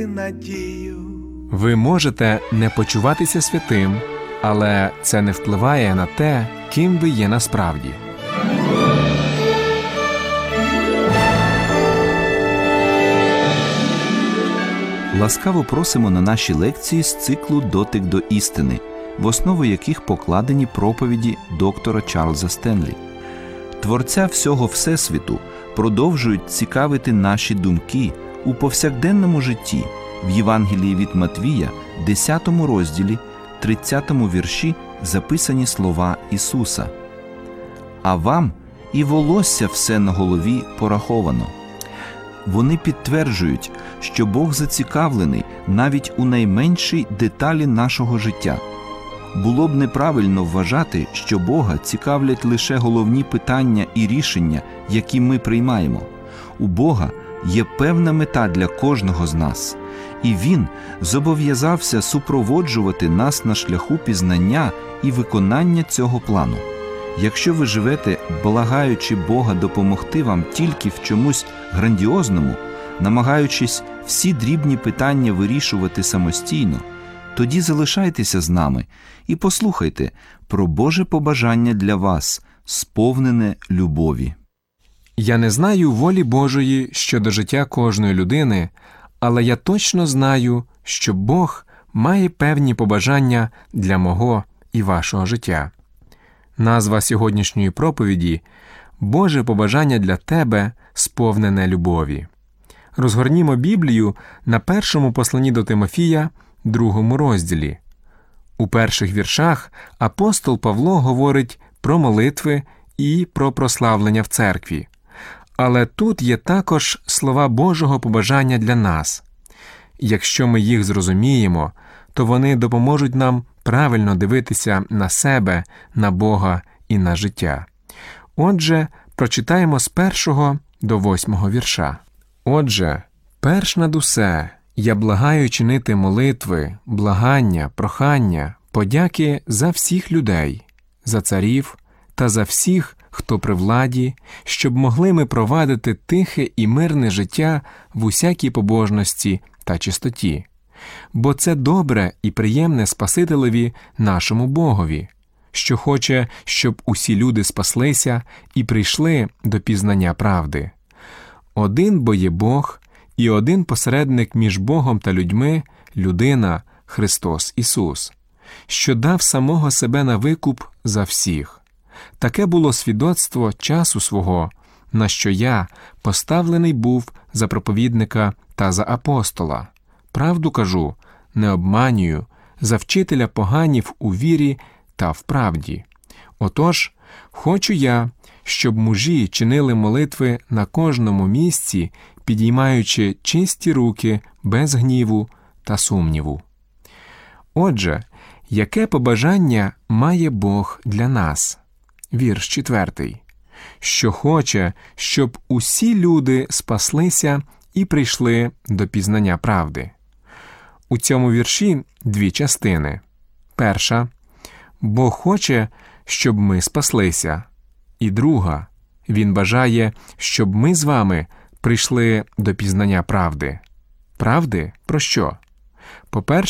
Ви можете не почуватися святим, але це не впливає на те, ким ви є насправді. Ласкаво просимо на наші лекції з циклу «Дотик до істини», в основу яких покладені проповіді доктора Чарльза Стенлі. Творця всього Всесвіту продовжують цікавити наші думки у повсякденному житті. В Євангелії від Матвія, 10 розділі, 30 вірші записані слова Ісуса. «А вам і волосся все на голові пораховано». Вони підтверджують, що Бог зацікавлений навіть у найменшій деталі нашого життя. Було б неправильно вважати, що Бога цікавлять лише головні питання і рішення, які ми приймаємо. У Бога є певна мета для кожного з нас, і Він зобов'язався супроводжувати нас на шляху пізнання і виконання цього плану. Якщо ви живете, благаючи Бога допомогти вам тільки в чомусь грандіозному, намагаючись всі дрібні питання вирішувати самостійно, тоді залишайтеся з нами і послухайте про Боже побажання для вас, сповнене любові. Я не знаю волі Божої щодо життя кожної людини, але я точно знаю, що Бог має певні побажання для мого і вашого життя. Назва сьогоднішньої проповіді – «Боже побажання для тебе, сповнене любові». Розгорнімо Біблію на першому посланні до Тимофія, 2 розділі. У перших віршах апостол Павло говорить про молитви і про прославлення в церкві. Але тут є також слова Божого побажання для нас. Якщо ми їх зрозуміємо, то вони допоможуть нам правильно дивитися на себе, на Бога і на життя. Отже, прочитаємо з 1 до 8 вірша. «Отже, перш над усе, я благаю чинити молитви, благання, прохання, подяки за всіх людей, за царів та за всіх, хто при владі, щоб могли ми провадити тихе і мирне життя в усякій побожності та чистоті. Бо це добре і приємне Спасителеві нашому Богові, що хоче, щоб усі люди спаслися і прийшли до пізнання правди. Один бо є Бог, і один посередник між Богом та людьми – людина, Христос Ісус, що дав самого себе на викуп за всіх. Таке було свідоцтво часу свого, на що я поставлений був за проповідника та за апостола. Правду кажу, не обманюю, за вчителя поганів у вірі та в правді. Отож, хочу я, щоб мужі чинили молитви на кожному місці, підіймаючи чисті руки без гніву та сумніву». Отже, яке побажання має Бог для нас? Вірш 4. «Що хоче, щоб усі люди спаслися і прийшли до пізнання правди». У цьому вірші дві частини. Перша – Бог хоче, щоб ми спаслися. І друга – Він бажає, щоб ми з вами прийшли до пізнання правди. Правди про що? По-перше,